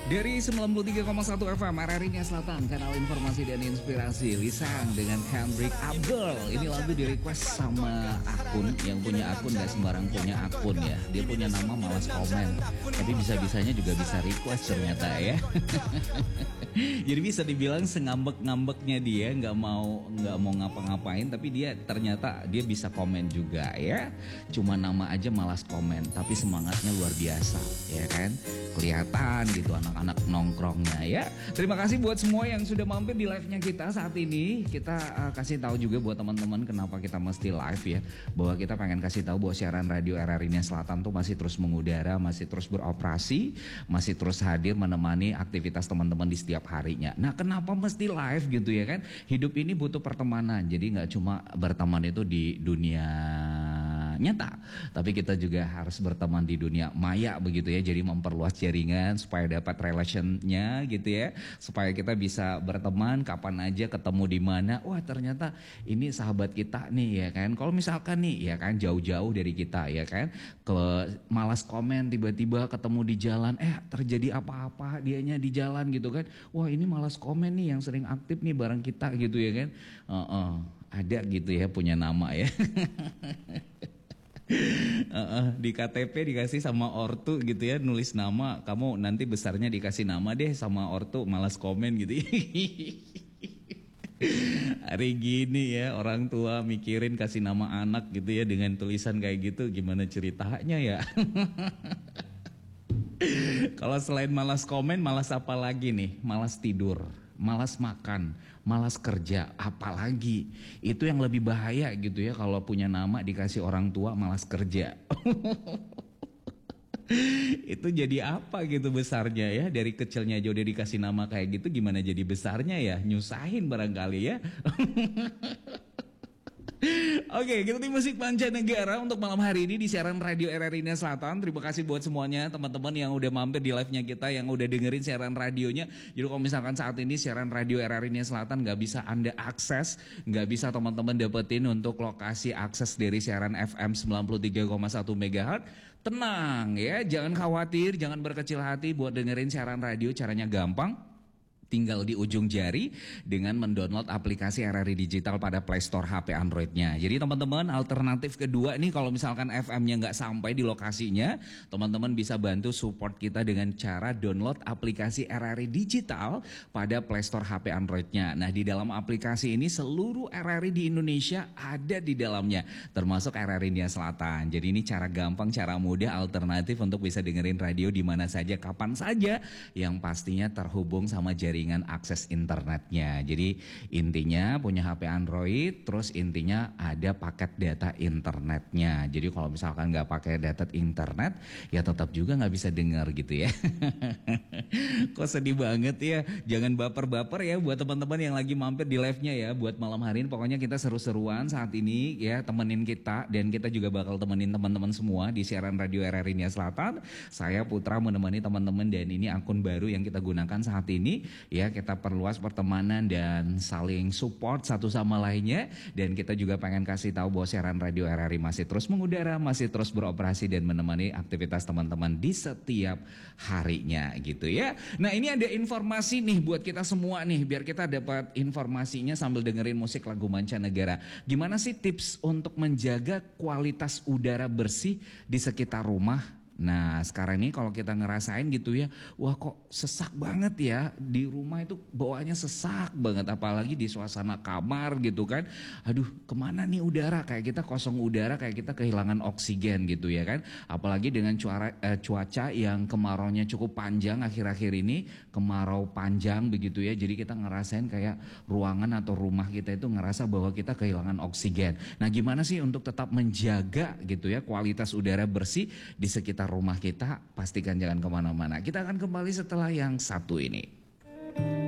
Dari 93,1 FM RRI Selatan, kanal informasi dan inspirasi, Lisang dengan Kendrick Abdul. Ini lagu di request sama akun, yang punya akun gak sembarang punya akun ya. Dia punya nama malas komen, tapi bisa-bisanya juga bisa request ternyata ya. Jadi bisa dibilang sengambek-ngambeknya dia nggak mau ngapa-ngapain, tapi dia ternyata dia bisa komen juga ya. Cuma nama aja malas komen, tapi semangatnya luar biasa ya kan. Kelihatan gitu anak-anak nongkrongnya ya. Terima kasih buat semua yang sudah mampir di live-nya kita saat ini. Kita kasih tahu juga buat teman-teman kenapa kita mesti live ya. Bahwa kita pengen kasih tahu bahwa siaran radio RRI Selatan tuh masih terus mengudara, masih terus beroperasi, masih terus hadir menemani aktivitas teman-teman di setiap harinya. Nah, kenapa mesti live gitu ya kan? Hidup ini butuh pertemanan. Jadi nggak cuma berteman itu di dunia nyata, tapi kita juga harus berteman di dunia maya begitu ya. Jadi memperluas jaringan supaya dapat relationnya gitu ya, supaya kita bisa berteman kapan aja, ketemu di mana. Wah, ternyata ini sahabat kita nih ya kan. Kalau misalkan nih ya kan jauh-jauh dari kita ya kan, malas komen, tiba-tiba ketemu di jalan, terjadi apa-apa dianya di jalan gitu kan. Wah, ini malas komen nih yang sering aktif nih bareng kita gitu ya kan. Ada gitu ya punya nama ya. Di KTP dikasih sama ortu gitu ya, nulis nama, kamu nanti besarnya dikasih nama deh sama ortu, malas komen gitu. Hari gini ya orang tua mikirin kasih nama anak gitu ya dengan tulisan kayak gitu, gimana ceritanya ya. Kalau selain malas komen, malas apa lagi nih? Malas tidur, malas makan, malas kerja, apalagi itu yang lebih bahaya gitu ya. Kalau punya nama dikasih orang tua malas kerja. Itu jadi apa gitu besarnya ya. Dari kecilnya aja udah dikasih nama kayak gitu, gimana jadi besarnya ya? Nyusahin barangkali ya. Oke, kita di musik mancanegara untuk malam hari ini di siaran radio RRI Selatan. Terima kasih buat semuanya teman-teman yang udah mampir di live-nya kita, yang udah dengerin siaran radionya. Jadi kalau misalkan saat ini siaran radio RRI Selatan nggak bisa Anda akses, nggak bisa teman-teman dapetin untuk lokasi akses dari siaran FM 93,1 MHz, tenang ya, jangan khawatir, jangan berkecil hati buat dengerin siaran radio. Caranya gampang. Tinggal di ujung jari dengan mendownload aplikasi RRI Digital pada Play Store HP Androidnya. Jadi teman-teman, alternatif kedua nih kalau misalkan FM-nya nggak sampai di lokasinya, teman-teman bisa bantu support kita dengan cara download aplikasi RRI Digital pada Play Store HP Androidnya. Nah, di dalam aplikasi ini seluruh RRI di Indonesia ada di dalamnya, termasuk RRI India Selatan. Jadi ini cara gampang, cara mudah, alternatif untuk bisa dengerin radio di mana saja, kapan saja, yang pastinya terhubung sama jaringan akses internetnya. Jadi intinya punya HP Android, terus intinya ada paket data internetnya. Jadi kalau misalkan nggak pakai data internet, ya tetap juga nggak bisa dengar gitu ya. Kok sedih banget ya. Jangan baper-baper ya buat teman-teman yang lagi mampir di live-nya ya. Buat malam hari ini pokoknya kita seru-seruan saat ini ya, temenin kita, dan kita juga bakal temenin teman-teman semua di siaran radio RRI Selatan. Saya Putra menemani teman-teman, dan ini akun baru yang kita gunakan saat ini. Ya, kita perluas pertemanan dan saling support satu sama lainnya. Dan kita juga pengen kasih tahu bahwa siaran radio RRI masih terus mengudara, masih terus beroperasi dan menemani aktivitas teman-teman di setiap harinya gitu ya. Nah, ini ada informasi nih buat kita semua nih, biar kita dapat informasinya sambil dengerin musik lagu mancanegara. Gimana sih tips untuk menjaga kualitas udara bersih di sekitar rumah? Nah, sekarang ini kalau kita ngerasain gitu ya, wah kok sesak banget ya, di rumah itu bawaannya sesak banget, apalagi di suasana kamar gitu kan. Aduh, kemana nih udara, kayak kita kosong udara, kayak kita kehilangan oksigen gitu ya kan. Apalagi dengan cuaca yang kemaraunya cukup panjang akhir-akhir ini, kemarau panjang begitu ya. Jadi kita ngerasain kayak ruangan atau rumah kita itu ngerasa bahwa kita kehilangan oksigen. Nah, gimana sih untuk tetap menjaga gitu ya kualitas udara bersih di sekitar rumah kita? Pastikan jangan kemana-mana. Kita akan kembali setelah yang satu ini.